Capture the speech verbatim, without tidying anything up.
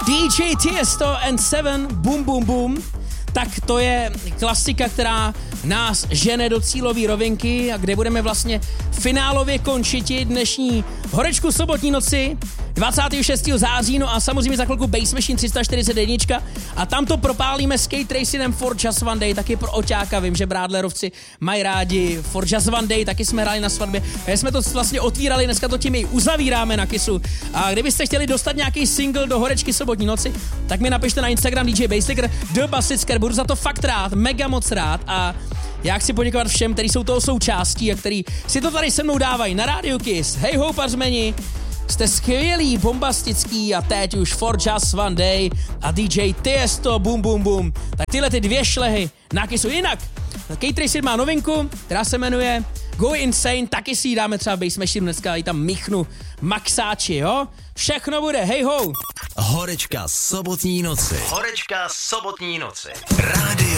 D J Tiesto and Seven, Boom Boom Boom. Tak to je klasika, která nás žene do cílové rovinky a kde budeme vlastně finálově končit dnešní horečku sobotní noci dvacátého šestého září, no a samozřejmě za chvilku Bass Machine tři sta čtyřicet jedna a tam to propálíme Skate Racinem For Just One Day, taky pro oťáka, vím, že brádlerovci mají rádi For Just One Day, taky jsme hráli na svatbě, a jsme to vlastně otvírali, dneska to tím i uzavíráme na Kissu. A kdybyste chtěli dostat nějaký single do horečky sobotní noci, tak mi napište na Instagram D J Basslicker, The Bassicker, budu za to fakt rád, mega moc rád a já chci poděkovat všem, kteří jsou toho součástí a kteří si to tady se mnou dávají na Radio Kiss. Hej ho, pařmeni, jste skvělý, bombastický a teď už For Just One Day a D J Tiesto, Boom Boom Boom. Tak tyhle ty dvě šlehy na Kissu. Jinak, Kate Tracy má novinku, která se jmenuje Go Insane, taky si ji dáme třeba Bass Machine, dneska i tam míchnu maxáči, jo? Všechno bude, hej ho! Horečka sobotní noci. Horečka sobotní noci. Rádio